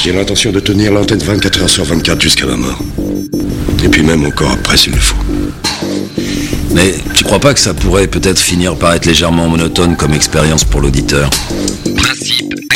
J'ai l'intention de tenir l'antenne 24 heures sur 24 jusqu'à ma mort. Et puis même encore après s'il le faut. Mais tu crois pas que ça pourrait peut-être finir par être légèrement monotone comme expérience pour l'auditeur ? Principe